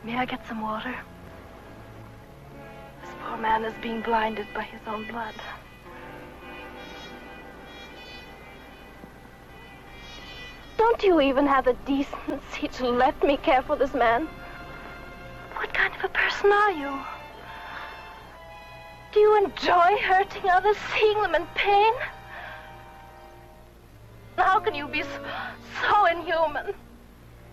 May I get some water? This poor man is being blinded by his own blood. Don't you even have the decency to let me care for this man? What kind of a person are you? Do you enjoy hurting others, seeing them in pain? How can you be so inhuman?